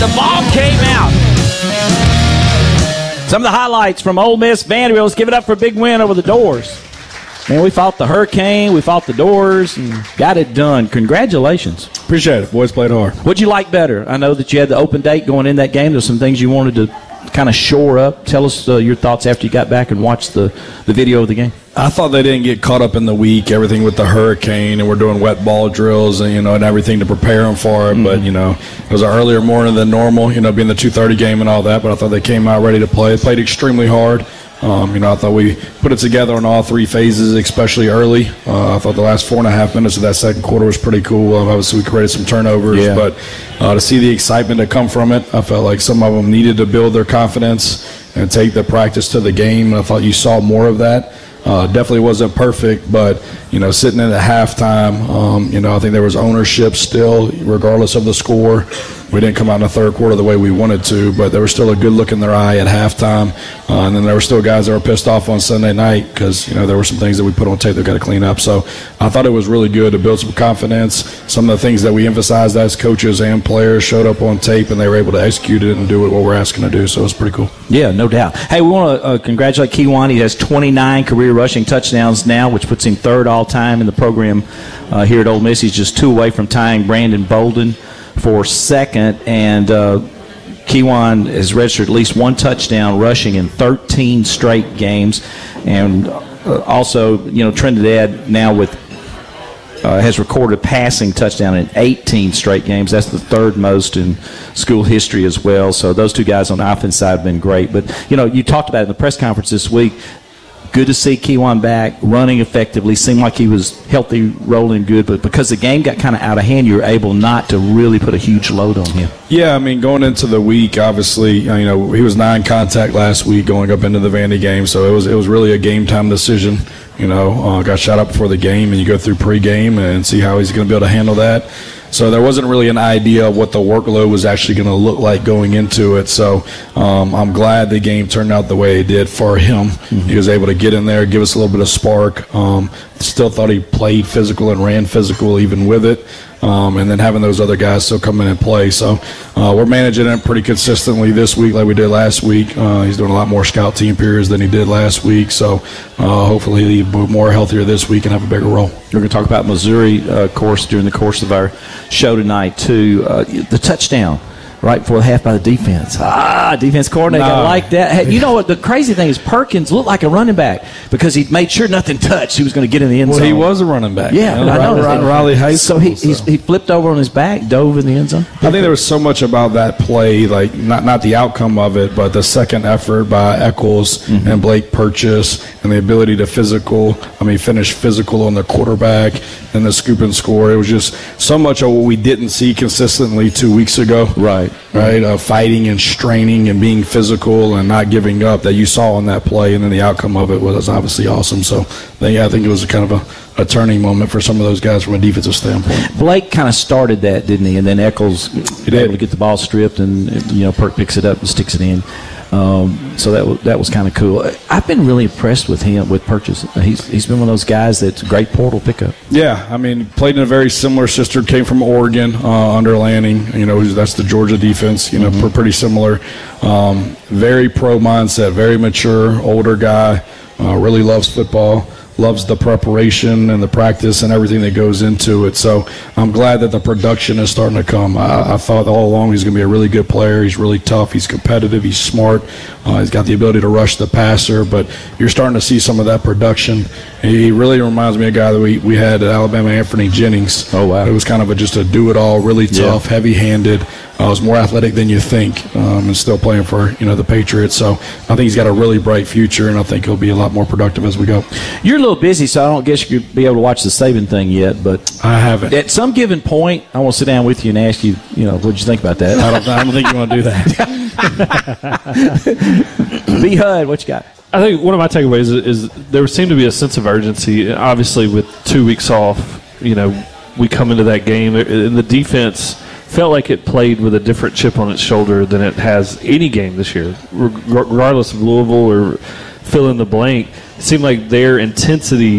the ball came out. Some of the highlights from Ole Miss Vanderbilt. Let's give it up for a big win over the Doors. Man, we fought the Hurricane, we fought the Doors, and got it done. Congratulations. Appreciate it. Boys played hard. What'd you like better? I know that you had the open date going in that game. There's some things you wanted to kind of shore up. Tell us your thoughts after you got back and watched the video of the game. I thought they didn't get caught up in the week, everything with the Hurricane, and we're doing wet ball drills and and everything to prepare them for it. But it was an earlier morning than normal, being the 2:30 game and all that. But I thought they came out ready to play. They played extremely hard. I thought we put it together on all three phases, especially early. I thought the last 4.5 minutes of that second quarter was pretty cool. Obviously, we created some turnovers, but to see the excitement that come from it, I felt like some of them needed to build their confidence and take the practice to the game. And I thought you saw more of that. Definitely wasn't perfect, but sitting in at halftime, I think there was ownership still, regardless of the score. We didn't come out in the third quarter the way we wanted to, but there was still a good look in their eye at halftime. And then there were still guys that were pissed off on Sunday night because there were some things that we put on tape that got to clean up. So I thought it was really good to build some confidence. Some of the things that we emphasized as coaches and players showed up on tape, and they were able to execute it and do what we're asking to do. So it was pretty cool. Yeah, no doubt. Hey, we want to congratulate Kewan. He has 29 career rushing touchdowns now, which puts him third all-time in the program here at Ole Miss. He's just 2 away from tying Brandon Bolden for second, and Kewan has registered at least 1 touchdown rushing in 13 straight games. And also, Trinidad now has recorded a passing touchdown in 18 straight games. That's the third most in school history as well. So those two guys on the offense side have been great. But, you talked about it in the press conference this week. Good to see Kewan back, running effectively. Seemed like he was healthy, rolling good. But because the game got kind of out of hand, you were able not to really put a huge load on him. Yeah, going into the week, obviously, he was 9-contact last week going up into the Vandy game. So it was really a game-time decision. Got shot up before the game, and you go through pregame and see how he's going to be able to handle that. So there wasn't really an idea of what the workload was actually going to look like going into it. So I'm glad the game turned out the way it did for him. Mm-hmm. He was able to get in there, give us a little bit of spark. Still thought he played physical and ran physical even with it. And then having those other guys still come in and play. So we're managing it pretty consistently this week like we did last week. He's doing a lot more scout team periods than he did last week. So hopefully he'll be more healthier this week and have a bigger role. We're going to talk about Missouri, of course, during the course of our show tonight, too. The touchdown right before the half by the defense. Defense coordinator, I like that. Hey, you know what? The crazy thing is Perkins looked like a running back because he made sure nothing touched. He was going to get in the end zone. Well, he was a running back. Yeah, I know. Riley High School. So he flipped over on his back, dove in the end zone. I think there was so much about that play, like not the outcome of it, but the second effort by Eccles and Blake Purchase and the ability to finish physical on the quarterback and the scoop and score. It was just so much of what we didn't see consistently 2 weeks ago. Right. Fighting and straining and being physical and not giving up that you saw on that play, and then the outcome of it was obviously awesome. So, I think it was kind of a turning moment for some of those guys from a defensive standpoint. Blake kind of started that, didn't he? And then Eccles was able to get the ball stripped, and Perk picks it up and sticks it in. So that was kind of cool. I've been really impressed with him, with Purchase. He's been one of those guys that's a great portal pickup. Yeah, played in a very similar system, came from Oregon under Lanning. That's the Georgia defense. Pretty similar. Very pro mindset, very mature, older guy. Really loves football. Loves the preparation and the practice and everything that goes into it. So I'm glad that the production is starting to come. I thought all along he's going to be a really good player. He's really tough. He's competitive. He's smart. He's got the ability to rush the passer. But you're starting to see some of that production. He really reminds me of a guy that we had at Alabama, Anthony Jennings. Oh, wow. It was kind of just a do-it-all, really tough, heavy-handed. Was more athletic than you think, and still playing for the Patriots. So I think he's got a really bright future, and I think he'll be a lot more productive as we go. You're a little busy, so I don't guess you could be able to watch the Saban thing yet, but I haven't. At some given point, I want to sit down with you and ask you, what'd you think about that? I don't think you want to do that. B. Hud, what you got? I think one of my takeaways is there seemed to be a sense of urgency. Obviously, with 2 weeks off, we come into that game, and the defense felt like it played with a different chip on its shoulder than it has any game this year, regardless of Louisville or fill in the blank. It seemed like their intensity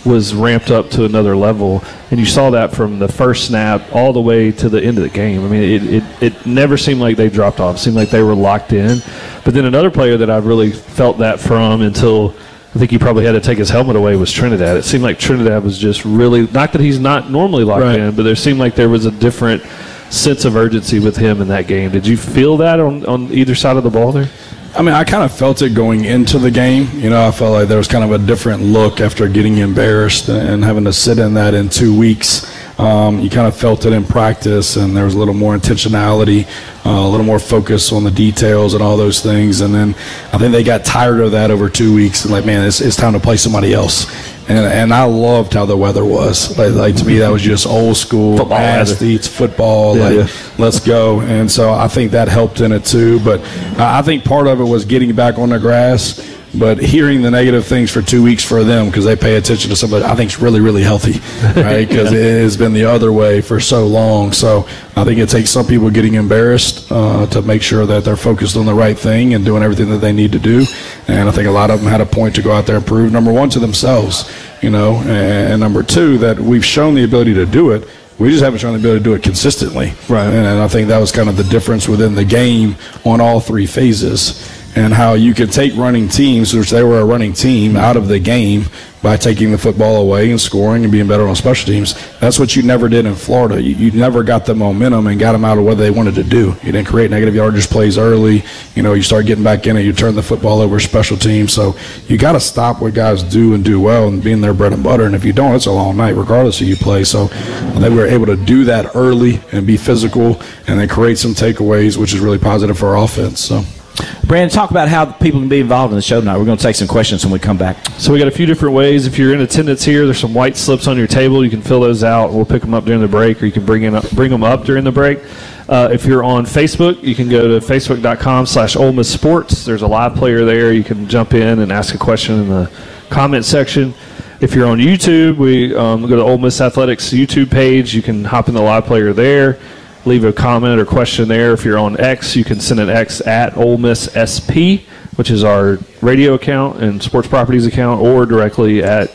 was ramped up to another level, and you saw that from the first snap all the way to the end of the game. I mean, it never seemed like they dropped off. It seemed like they were locked in. But then another player that I really felt that from until I think he probably had to take his helmet away was Trinidad. It seemed like Trinidad was just really, not that he's not normally locked in, but there seemed like there was a different sense of urgency with him in that game. Did you feel that on either side of the ball there? I mean, I kind of felt it going into the game. You know, I felt like there was kind of a different look after getting embarrassed and having to sit in that in 2 weeks. You kind of felt it in practice, and there was a little more intentionality, a little more focus on the details and all those things. And then I think they got tired of that over 2 weeks and like, man, it's time to play somebody else. And I loved how the weather was. Like to me, that was just old school football athletes, football. Let's go. And so I think that helped in it too. But I think part of it was getting back on the grass. But hearing the negative things for 2 weeks for them because they pay attention to somebody, I think is really, really healthy, right? Because it has been the other way for so long. So I think it takes some people getting embarrassed to make sure that they're focused on the right thing and doing everything that they need to do. And I think a lot of them had a point to go out there and prove, number one, to themselves, you know, and number two, that we've shown the ability to do it. We just haven't shown the ability to do it consistently. Right. And I think that was kind of the difference within the game on all three phases. And how you could take running teams, which they were a running team, out of the game by taking the football away and scoring and being better on special teams. That's what you never did in Florida. You never got the momentum and got them out of what they wanted to do. You didn't create negative yardage plays early. You know, you start getting back in and you turn the football over special teams. So you got to stop what guys do and do well and being their bread and butter. And if you don't, it's a long night regardless of who you play. So they were able to do that early and be physical and then create some takeaways, which is really positive for our offense. So. Brandon, talk about how people can be involved in the show tonight. We're going to take some questions when we come back. So we got a few different ways. If you're in attendance here, there's some white slips on your table. You can fill those out. We'll pick them up during the break, or you can bring them up during the break. If you're on Facebook, you can go to facebook.com/Ole Miss Sports. There's a live player there. You can jump in and ask a question in the comment section. If you're on YouTube, we go to Ole Miss Athletics YouTube page. You can hop in the live player there. Leave a comment or question there. If you're on X, you can send an X at Ole Miss SP, which is our radio account and sports properties account, or directly at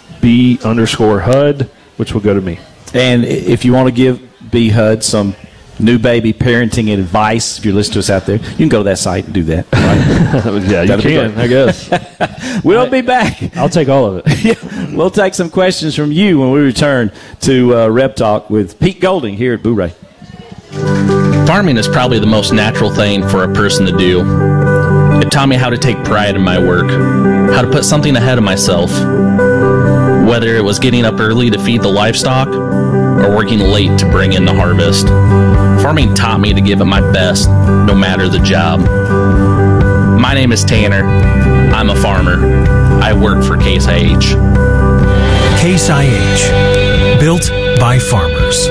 B_HUD, which will go to me. And if you want to give B HUD some new baby parenting advice, if you're listening to us out there, you can go to that site and do that. Right? Yeah, you can, I guess. We'll be back. I'll take all of it. Yeah, we'll take some questions from you when we return to Rep Talk with Pete Golding here at Boo-Ray. Farming is probably the most natural thing for a person to do. It taught me how to take pride in my work, how to put something ahead of myself, whether it was getting up early to feed the livestock or working late to bring in the harvest. Farming taught me to give it my best, no matter the job. My name is Tanner. I'm a farmer. I work for Case IH. Case IH, built by farmers.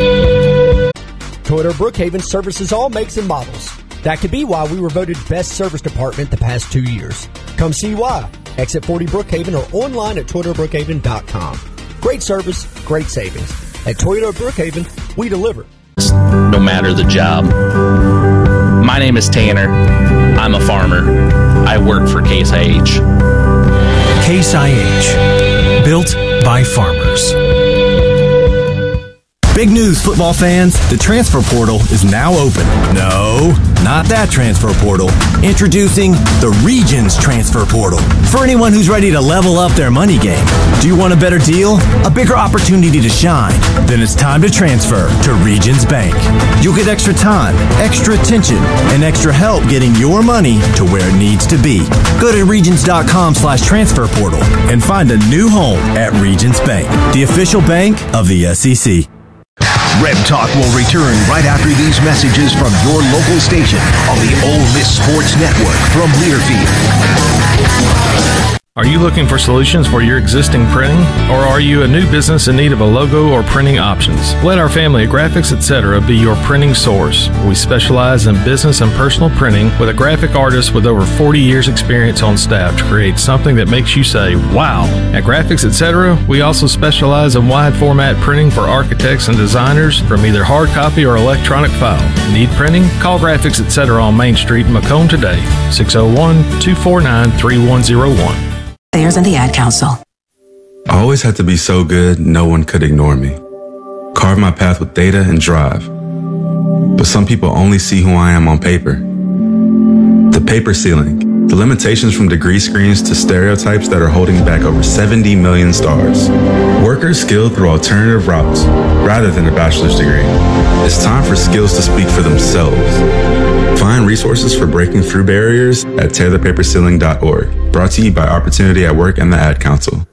Toyota Brookhaven services all makes and models. That could be why we were voted best service department the past 2 years. Come see why. Exit 40 Brookhaven or online at ToyotaBrookhaven.com. Great service, great savings. At Toyota Brookhaven, we deliver. No matter the job. My name is Tanner. I'm a farmer. I work for Case IH. Case IH, built by farmers. Big news, football fans. The transfer portal is now open. No, not that transfer portal. Introducing the Regions Transfer Portal. For anyone who's ready to level up their money game. Do you want a better deal? A bigger opportunity to shine? Then it's time to transfer to Regions Bank. You'll get extra time, extra attention, and extra help getting your money to where it needs to be. Go to Regions.com/transfer portal and find a new home at Regions Bank, the official bank of the SEC. Rep Talk will return right after these messages from your local station on the Ole Miss Sports Network from Learfield. Are you looking for solutions for your existing printing? Or are you a new business in need of a logo or printing options? Let our family at Graphics Etc. be your printing source. We specialize in business and personal printing with a graphic artist with over 40 years experience on staff to create something that makes you say, wow. At Graphics Etc., we also specialize in wide format printing for architects and designers from either hard copy or electronic file. Need printing? Call Graphics Etc. on Main Street in Macomb today, 601-249-3101. There's in the Ad Council. I always had to be so good, no one could ignore me. Carve my path with data and drive. But some people only see who I am on paper. The paper ceiling, the limitations from degree screens to stereotypes that are holding back over 70 million stars. Workers skilled through alternative routes rather than a bachelor's degree. It's time for skills to speak for themselves. Find resources for breaking through barriers at tearthepaperceiling.org. Brought to you by Opportunity at Work and the Ad Council.